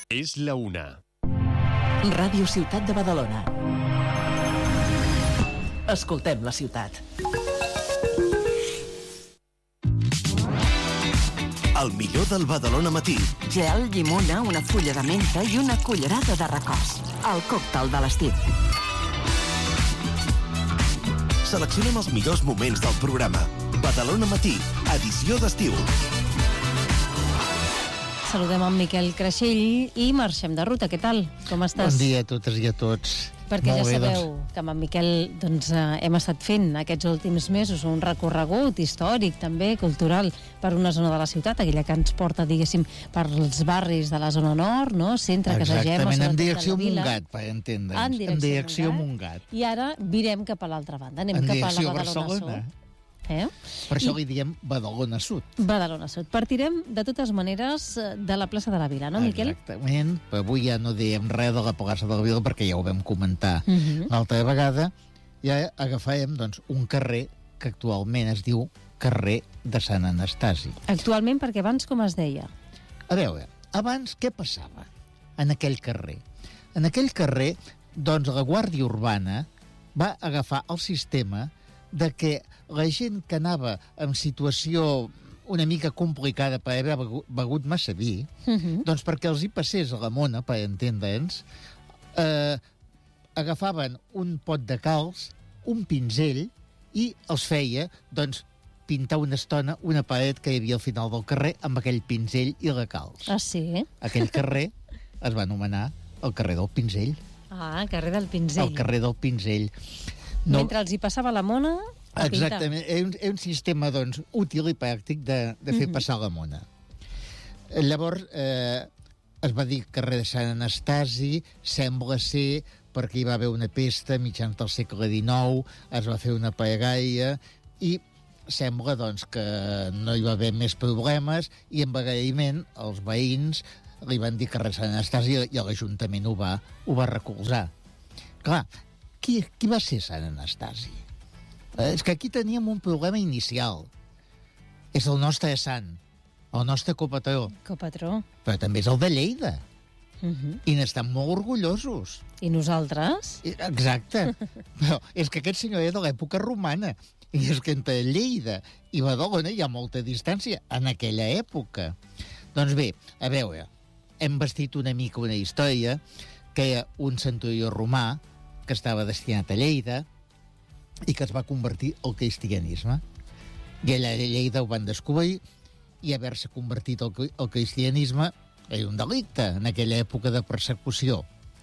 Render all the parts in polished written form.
És la 1. Ràdio Ciutat de Badalona. Escoltem la ciutat. El millor del Badalona Matí. Gel, llimona, una fulla de menta i una cullerada de recòs. El còctel de l'estiu. Seleccionem els millors moments del programa. Badalona Matí, edició d'estiu. Saludem en Miquel Creixell i marxem de ruta. Què tal? Com estàs? Bon dia a totes i a tots. Perquè Molt ja bé, sabeu que amb en Miquel hem estat fent aquests últims mesos un recorregut històric, també cultural, per una zona de la ciutat, aquella que ens porta, diguéssim, per els barris de la zona nord, no? Centre, Casa Gemma, exactament, en sobretot direcció de la Vila. Montgat, per entendre'ns. En direcció Montgat. I ara virem cap a l'altra banda, anem en cap a la direcció Badalona Barcelona. Sud. Per això li diem Badalona Sud. Badalona Sud. Partirem, de totes maneres, de la plaça de la Vila, no, Miquel? Exactament. Avui ja no diem res de la plaça de la Vila perquè ja ho vam comentar l'altra vegada. Ja agafarem doncs, un carrer que actualment es diu carrer de Sant Anastasi. Actualment, perquè abans com es deia? A veure, abans què passava en aquell carrer? En aquell carrer, doncs, la Guàrdia Urbana va agafar el sistema de que la gent que anava en situació una mica complicada per haver begut massa vi, doncs perquè els hi passés a la mona, per entendre'ns, agafaven un pot de calç, un pinzell, i els feia, doncs, pintar una estona una paret que hi havia al final del carrer amb aquell pinzell i la calç. Ah, sí? Aquell carrer es va anomenar el carrer del pinzell. Ah, carrer del pinzell. El carrer del pinzell. No. Mentre els hi passava la mona a pintar. Exactament, és un sistema doncs, útil i pràctic de fer passar la mona. Llavors es va dir carrer de Sant Anastasi, sembla ser perquè hi va haver una pesta mitjans del segle XIX, es va fer una pagaia i sembla doncs, que no hi va haver més problemes i en agraïment els veïns li van dir carrer Sant Anastasi i l'Ajuntament ho va recolzar. Clar, qui va ser Sant Anastasi? És que aquí teníem un problema inicial. És el nostre sant, el nostre copatró. Copatró. Però també és el de Lleida. I n'estan molt orgullosos. I nosaltres? Exacte. Però és que aquest senyor era de l'època romana. I és que entre Lleida i Badalona hi ha molta distància en aquella època. Doncs bé, a veure, hem vestit una mica una història que hi ha un centurió romà que estava destinat a Lleida i que es va convertir al cristianisme. I allà a Lleida ho van descobrir i haver-se convertit al cristianisme era un delicte en aquella època de persecució.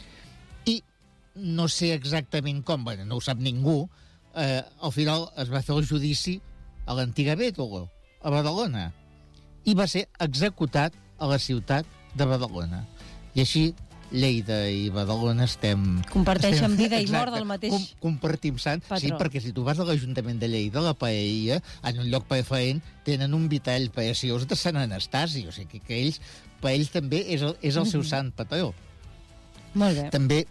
I no sé exactament com, bueno, no ho sap ningú, al final es va fer el judici a l'antiga Bétolo, a Badalona, i va ser executat a la ciutat de Badalona. I així Lleida i Badalona comparteixen vida i mort del mateix compartim sant, patró. Sí, perquè si tu vas a l'Ajuntament de Lleida, la paella, en un lloc preferent, tenen un vitall preciós de Sant Anastasi, o sigui que per ells també és el seu sant patró. Molt bé. També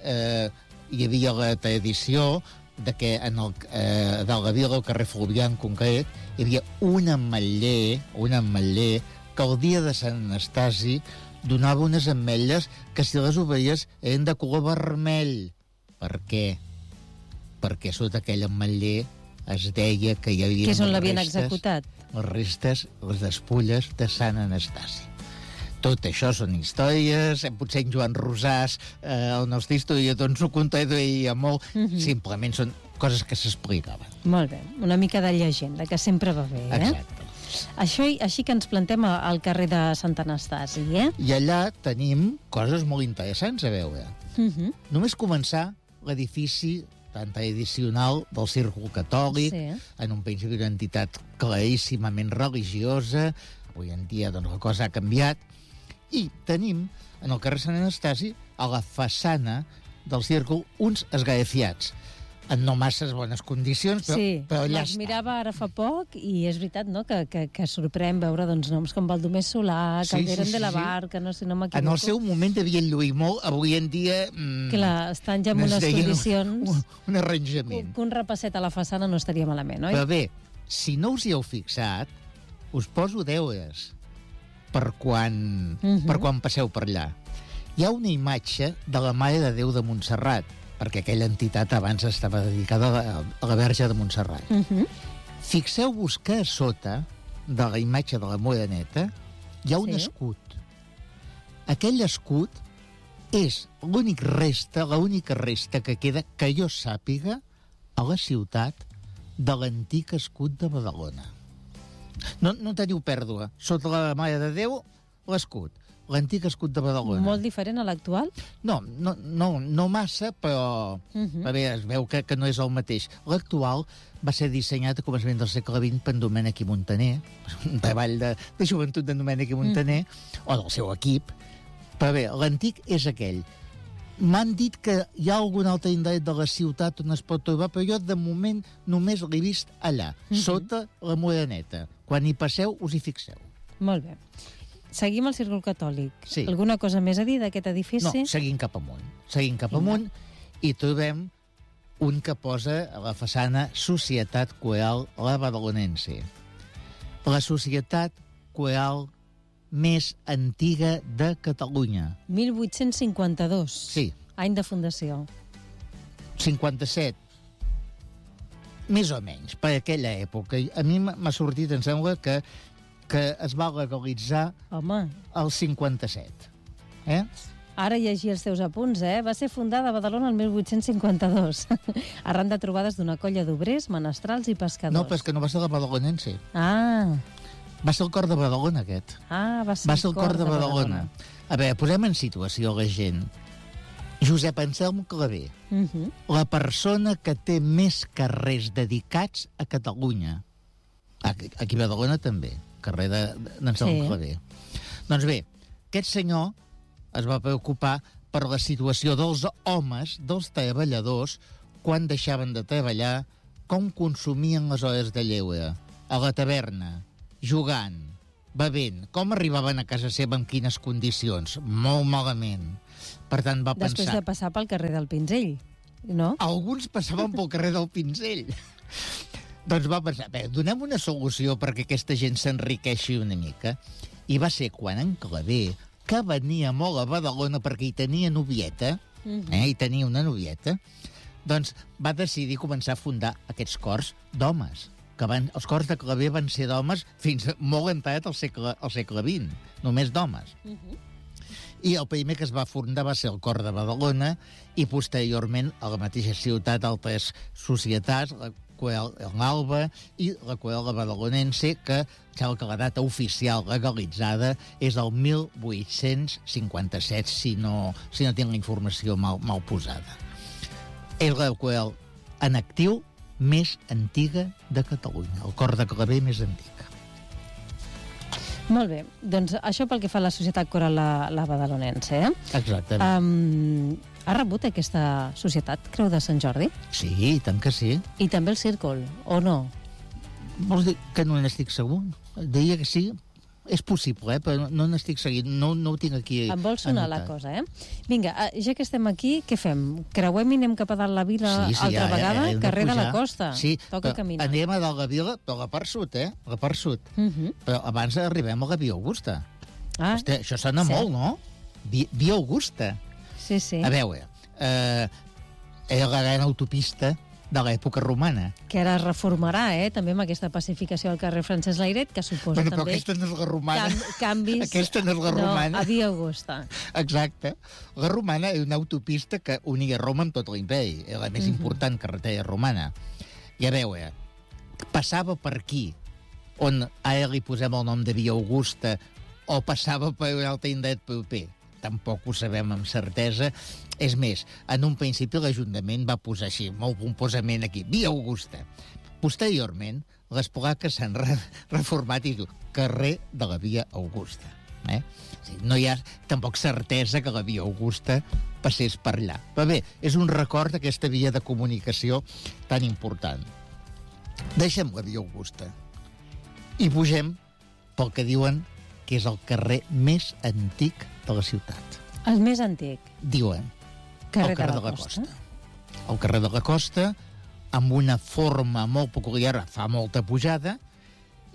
hi havia la tradició de que de la vila, al carrer Fluvià en concret, hi havia un ametller que el dia de Sant Anastasi donava unes ametlles que si les obeies eren de color vermell. Per què? Perquè sota aquell ametller es deia que hi havia... Que és on l'havien executat? Les restes, les despulles de Sant Anastasi. Tot això són històries, potser en Joan Rosàs, el nostre historiador, ens ho contaria molt, simplement són coses que s'explicaven. Molt bé, una mica de llegenda, que sempre va bé, Exacte. Així que ens plantem al carrer de Sant Anastasi, I allà tenim coses molt interessants a veure. Només començar l'edifici tan tradicional del Círcul Catòlic, en un principi d'una entitat claríssimament religiosa, avui en dia doncs, la cosa ha canviat, i tenim en el carrer Sant Anastasi, a la façana del Círcul, uns esgrafiats en no masses bones condicions, però allà els mirava ara fa poc i és veritat, no?, que sorprèn veure doncs, noms com Baldomer Solà, Calderón de la Barca, no sé, no m'equivoco. En el seu moment devien lluir molt, avui en dia... Clar, estan ja en unes condicions... Un arranjament. Un repasset a la façana no estaria malament, oi? Però bé, si no us hi heu fixat, us poso deures. per quan passeu per allà. Hi ha una imatge de la Mare de Déu de Montserrat, perquè aquella entitat abans estava dedicada a la Verge de Montserrat. Fixeu-vos que a sota de la imatge de la Moreneta hi ha un escut. Aquell escut és l'única resta que queda, que jo sàpiga, a la ciutat de l'antic escut de Badalona. No teniu pèrdua. Sota la Mare de Déu, l'escut. L'antic escut de Badalona. Molt diferent a l'actual? No massa, però es veu que no és el mateix. L'actual va ser dissenyat a començament del segle XX per en Domènec i Montaner, un treball de joventut d'en Domènec i Montaner, o del seu equip. Però bé, l'antic és aquell. M'han dit que hi ha algun altre indret de la ciutat on es pot trobar, però jo de moment només l'he vist allà, sota la Moreneta. Quan hi passeu, us hi fixeu. Molt bé. Seguim al Círcul Catòlic. Sí. Alguna cosa més a dir d'aquest edifici? No, seguim cap amunt. Seguim cap amunt i trobem un que posa a la façana Societat Coral La Badalonense. La societat coral més antiga de Catalunya. 1852. Sí. Any de fundació. 57. Més o menys, per aquella època. A mi m'ha sortit, em sembla, que es va legalitzar el 57. Ara llegir els teus apunts, Va ser fundada a Badalona el 1852, arran de trobades d'una colla d'obrers, menestrals i pescadors. No, però és que no va ser la badalonense. Va ser el cor de Badalona, aquest. Va ser el cor de Badalona. A veure, posem en situació la gent. Josep Anselm Clavé, la persona que té més carrers dedicats a Catalunya. Aquí a Badalona també, carrer d'Anselm Clavé. Doncs bé, aquest senyor es va preocupar per la situació dels homes, dels treballadors, quan deixaven de treballar, com consumien les hores de lleure, a la taverna, jugant, bevent, com arribaven a casa seva, en quines condicions. Molt malament. Per tant, va pensar... Després de passar pel carrer del Pinzell, no? Alguns passaven pel carrer del Pinzell. Doncs va pensar, donem una solució perquè aquesta gent s'enriqueixi una mica. I va ser quan en Clavé, que venia molt a Badalona perquè hi tenia novieta, hi tenia una novieta, doncs va decidir començar a fundar aquests cors d'homes. Els cors de Clavé van ser d'homes fins molt entrat al segle XX, només d'homes. I el primer que es va fundar va ser el cor de Badalona i posteriorment a la mateixa ciutat altres societats, l'Alba i la Coral Badalonense, que sembla que la data oficial legalitzada és el 1857, si no tinc la informació mal posada. És la Coral en actiu més antiga de Catalunya, el cor de Clavé més antic. Molt bé, doncs això pel que fa a la Societat Coral la Badalonense, Exactament. Ha rebut aquesta societat Creu de Sant Jordi? Sí, i tant que sí. I també el Círcul, o no? Vols dir que no n'estic segur? Deia que sí. És possible, però no n'estic seguint. No ho tinc aquí anotat. Em vol sonar la cosa, Vinga, ja que estem aquí, què fem? Creuem i anem cap a dalt la vila altra vegada? Carrer de la Costa. Sí, toca caminar. Anem a dalt la vila, però la part sud, La part sud. Però abans arribem a la Via Augusta. Hosti, això sona molt, no? Via Augusta. Sí, sí. A veure, era la gran autopista de l'època romana. Que ara es reformarà, també amb aquesta pacificació al carrer Francesc Layret, que suposa però també... aquesta no és la romana. Canvis... Aquesta no és la romana. No, a Via Augusta. Exacte. La romana és una autopista que unia Roma amb tot l'imperi. Era la més important carretera romana. I a veure, passava per aquí, on ara li posem el nom de Via Augusta, o passava per un altre indret proper. Tampoc ho sabem amb certesa. És més, en un principi l'Ajuntament va posar així, molt pomposament aquí, Via Augusta. Posteriorment, les plaques s'han reformat i diu carrer de la Via Augusta. No hi ha tampoc certesa que la Via Augusta passés per allà. Però bé, és un record d'aquesta via de comunicació tan important. Deixem la Via Augusta i pugem pel que diuen que és el carrer més antic de la ciutat. El més antic? Diuen. Carrer de la Costa. El carrer de la Costa, amb una forma molt peculiar, fa molta pujada,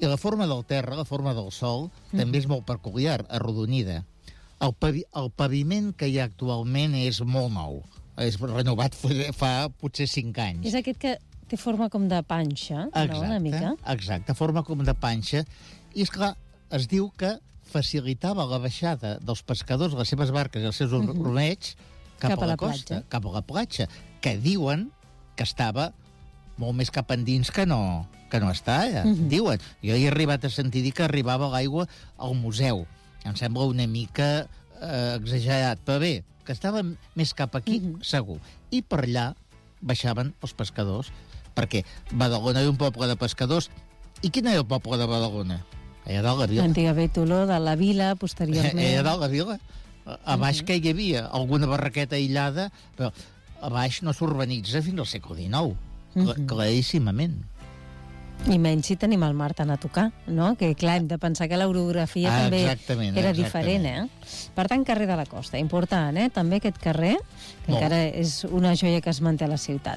I la forma del terra, la forma del sol, també és molt peculiar, arrodonida. El paviment que hi ha actualment és molt nou. És renovat fa potser 5 anys. És aquest que té forma com de panxa, no? Una mica. Exacte, forma com de panxa. I, esclar, es diu que facilitava la baixada dels pescadors, les seves barques i els seus ormeigs cap a la costa, cap a la platja, que diuen que estava molt més cap endins que no està allà. Diuen. Jo he arribat a sentir dir que arribava l'aigua al museu. Em sembla una mica exagerat, però bé, que estava més cap aquí, segur. I per allà baixaven els pescadors, perquè Badalona era un poble de pescadors. I quin era el poble de Badalona? Allà dalt la vila. L'antiga Bétolo, de la vila, posteriorment. Allà dalt la vila. A baix que hi havia alguna barraqueta aïllada, però a baix no s'urbanitza fins al segle XIX, claríssimament. I menys si tenim el mar tant a tocar, no? Que, clar, hem de pensar que l'orografia també era diferent, Per tant, carrer de la Costa, important, També aquest carrer, que encara és una joia que es manté a la ciutat.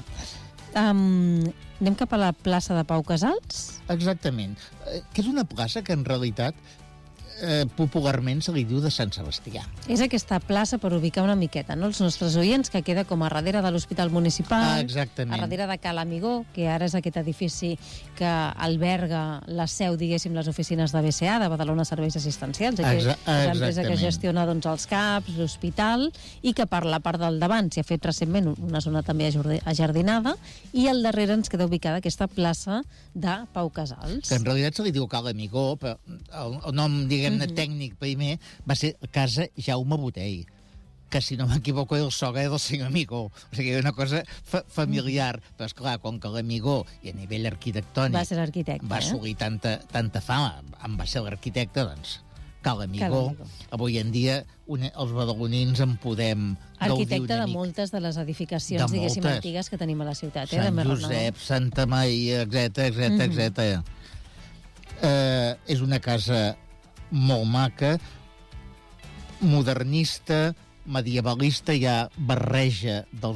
Anem cap a la plaça de Pau Casals? Exactament. Que és una plaça que, en realitat, popularment se li diu de Sant Sebastià. És aquesta plaça, per ubicar una miqueta, no? Els nostres oients, que queda com a darrere de l'Hospital Municipal, exactament. A darrere de Cal Amigó, que ara és aquest edifici que alberga la seu, diguéssim, les oficines de BCA, de Badalona Serveis Assistencials, que és l'empresa que gestiona doncs, els CAPs, l'hospital, i que per la part del davant s'hi ha fet recentment una zona també ajardinada, i al darrere ens queda ubicada aquesta plaça de Pau Casals. Que en realitat se li diu Cal Amigó, però el nom, diguem, tècnic primer va ser Casa Jaume Botell, que, si no m'equivoco, el sogre del senyor Amigó. O sigui, era una cosa familiar. Però, esclar, com que l'Amigó, i a nivell arquitectònic, va ser l'arquitecte, va assolir tanta fama, en va ser l'arquitecte, doncs, Cal Amigó. Avui en dia, els badalonins en podem gaudir arquitecte una de mica. moltes de les edificacions, diguéssim, antigues que tenim a la ciutat. Sant Josep, Santa Maria, etc. És una casa molt maca, modernista, medievalista, hi ha barreja dels